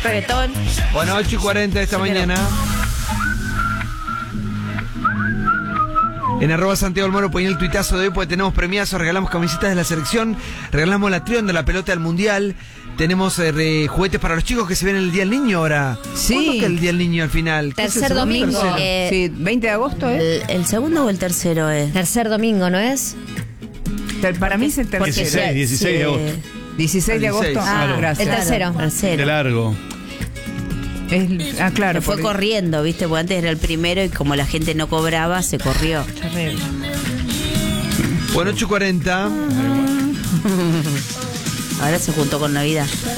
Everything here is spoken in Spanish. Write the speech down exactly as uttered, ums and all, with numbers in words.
Reggaetón. Bueno, ocho y cuarenta de esta mañana. En arroba Santiago Almoro ponía el tuitazo de hoy porque tenemos premiazos, regalamos camisetas de la selección, regalamos la Trion de la pelota del mundial, tenemos eh, re- juguetes para los chicos que se ven el Día del Niño ahora. Sí. ¿Cuándo es el Día del Niño al final? ¿Qué es el Tercer segundo o domingo. tercero? Eh, Sí, veinte de agosto, ¿eh? ¿El, el segundo o el tercero es? Tercer domingo, ¿no es? Ter- Para mí es el tercero. dieciséis, dieciséis de agosto. dieciséis de agosto. dieciséis, Ah, claro. gracias. El tercero. Claro, tercero. Qué largo. Es- ah, claro. Se fue por- corriendo, ¿viste? Porque antes era el primero y como la gente no cobraba, se corrió. Terrible. Bueno, ocho y cuarenta. Ahora se juntó con Navidad.